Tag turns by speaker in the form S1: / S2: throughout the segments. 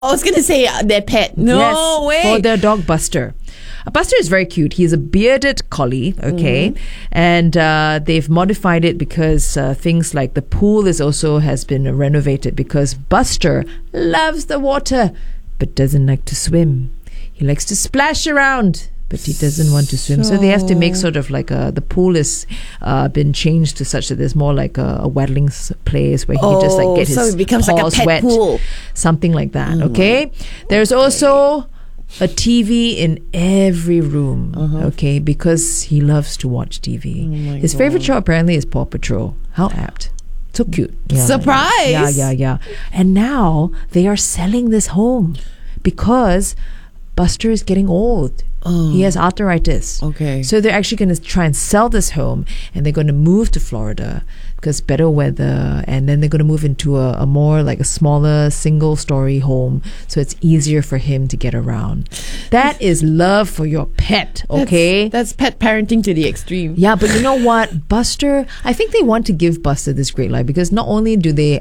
S1: I was going to say their pet. No way.
S2: For their dog Buster. Buster is very cute. He's a bearded collie, okay? And they've modified it because things like the pool has been renovated because Buster loves the water but doesn't like to swim. He likes to splash around, but he doesn't want to swim. So they have to make sort of like the pool is been changed to such that there's more like a waddling place where he can just like get his
S1: so it becomes like a
S2: paws
S1: pet
S2: wet.
S1: pool.
S2: Something like that, okay? There's also a TV in every room, okay? Because he loves to watch TV. His favorite show apparently is Paw Patrol. How apt. So cute. Yeah,
S1: Surprise!
S2: Yeah. And now they are selling this home because Buster is getting old. He has arthritis.
S1: Okay.
S2: So they're actually going to try and sell this home and they're going to move to Florida because better weather, and then they're going to move into a more like a smaller single story home so it's easier for him to get around. That is love for your pet, okay?
S1: That's pet parenting to the extreme.
S2: Yeah, but you know what? Buster, I think they want to give Buster this great life because not only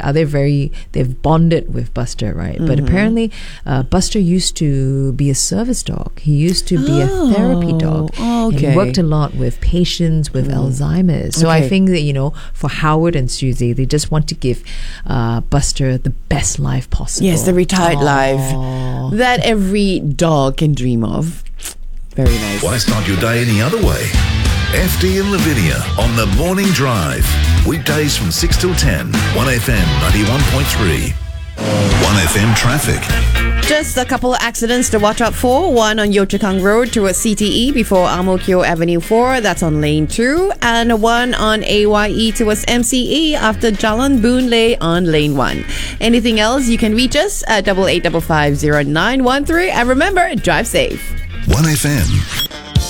S2: they've bonded with Buster, right? But apparently Buster used to be a service dog. He used to be a therapy dog.
S1: Oh, okay.
S2: And he worked a lot with patients with Alzheimer's. So I think that, for Howard and Susie, they just want to give Buster the best life possible.
S1: Yes, the retired life that every dog can dream of. Very nice.
S3: Why start your day any other way? FD and Lavinia on The Morning Drive. Weekdays from 6 till 10. 1FM 91.3. 1FM traffic.
S1: Just a couple of accidents to watch out for. One on Yio Chu Kang Road towards CTE before Ang Mo Kio Avenue 4. That's on lane 2. And one on AYE towards MCE after Jalan Boon Lay on lane 1. Anything else, you can reach us at 88550913. And remember, drive safe.
S3: 1FM.